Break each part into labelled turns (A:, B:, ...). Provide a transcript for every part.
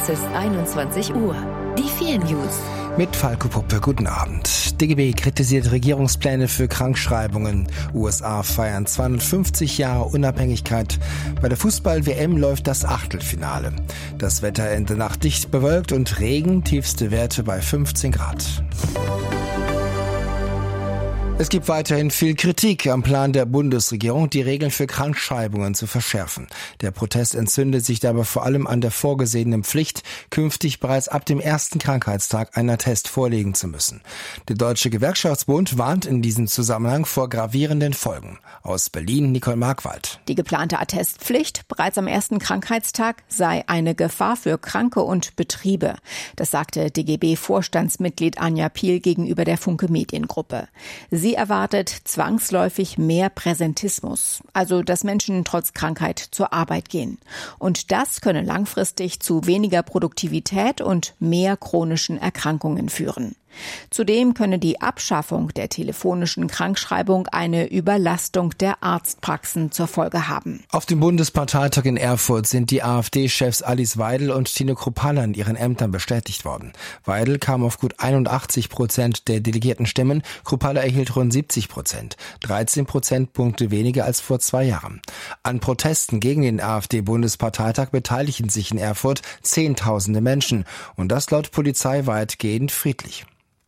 A: Es ist 21 Uhr. Die 4 News.
B: Mit Falco Puppe, guten Abend. DGB kritisiert Regierungspläne für Krankschreibungen. USA feiern 250 Jahre Unabhängigkeit. Bei der Fußball-WM läuft das Achtelfinale. Das Wetter in der Nacht dicht bewölkt und Regen, tiefste Werte bei 15 Grad. Es gibt weiterhin viel Kritik am Plan der Bundesregierung, die Regeln für Krankschreibungen zu verschärfen. Der Protest entzündet sich dabei vor allem an der vorgesehenen Pflicht, künftig bereits ab dem ersten Krankheitstag einen Attest vorlegen zu müssen. Der Deutsche Gewerkschaftsbund warnt in diesem Zusammenhang vor gravierenden Folgen. Aus Berlin Nicole Markwald.
C: Die geplante Attestpflicht bereits am ersten Krankheitstag sei eine Gefahr für Kranke und Betriebe. Das sagte DGB-Vorstandsmitglied Anja Piel gegenüber der Funke Mediengruppe. Sie erwartet zwangsläufig mehr Präsentismus, also dass Menschen trotz Krankheit zur Arbeit gehen. Und das könne langfristig zu weniger Produktivität und mehr chronischen Erkrankungen führen. Zudem könne die Abschaffung der telefonischen Krankschreibung eine Überlastung der Arztpraxen zur Folge haben.
B: Auf dem Bundesparteitag in Erfurt sind die AfD-Chefs Alice Weidel und Tino Kruppalla in ihren Ämtern bestätigt worden. Weidel kam auf gut 81% der delegierten Stimmen, Kruppalla erhielt rund 70%, 13 Prozentpunkte weniger als vor 2 Jahren. An Protesten gegen den AfD-Bundesparteitag beteiligen sich in Erfurt Zehntausende Menschen und das laut Polizei weitgehend friedlich.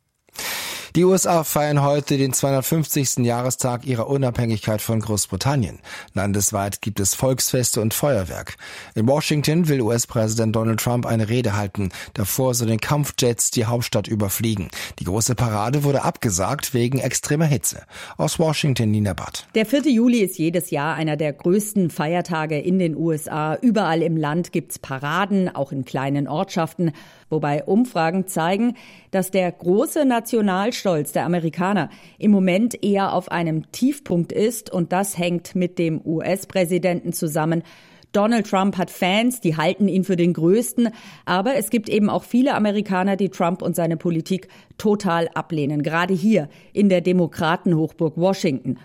B: Die USA feiern heute den 250. Jahrestag ihrer Unabhängigkeit von Großbritannien. Landesweit gibt es Volksfeste und Feuerwerk. In Washington will US-Präsident Donald Trump eine Rede halten. Davor sollen Kampfjets die Hauptstadt überfliegen. Die große Parade wurde abgesagt wegen extremer Hitze. Aus Washington Nina Barth.
D: Der 4. Juli ist jedes Jahr einer der größten Feiertage in den USA. Überall im Land gibt's Paraden, auch in kleinen Ortschaften. Wobei Umfragen zeigen, dass der große Nationalstolz der Amerikaner im Moment eher auf einem Tiefpunkt ist. Und das hängt mit dem US-Präsidenten zusammen. Donald Trump hat Fans, die halten ihn für den Größten. Aber es gibt eben auch viele Amerikaner, die Trump und seine Politik total ablehnen. Gerade hier in der Demokratenhochburg Washington.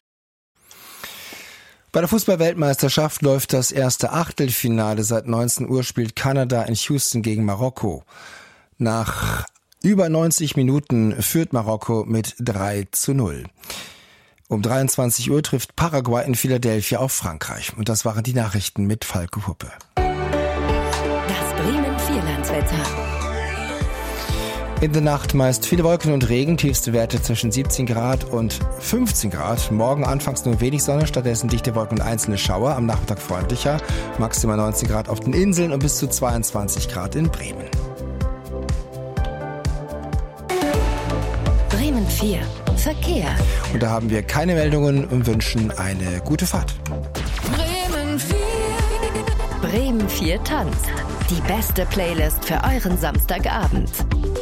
B: Bei der Fußball-Weltmeisterschaft läuft das erste Achtelfinale. Seit 19 Uhr spielt Kanada in Houston gegen Marokko. Nach über 90 Minuten führt Marokko mit 3:0. Um 23 Uhr trifft Paraguay in Philadelphia auf Frankreich. Und das waren die Nachrichten mit Falco Puppe.
A: Das Bremen-Vierlandswetter.
B: In der Nacht meist viele Wolken und Regen, tiefste Werte zwischen 17 Grad und 15 Grad. Morgen anfangs nur wenig Sonne, stattdessen dichte Wolken und einzelne Schauer. Am Nachmittag freundlicher, maximal 19 Grad auf den Inseln und bis zu 22 Grad in Bremen.
A: Bremen 4. Verkehr.
B: Und da haben wir keine Meldungen und wünschen eine gute Fahrt.
A: Bremen 4. Bremen 4 tanzt. Die beste Playlist für euren Samstagabend.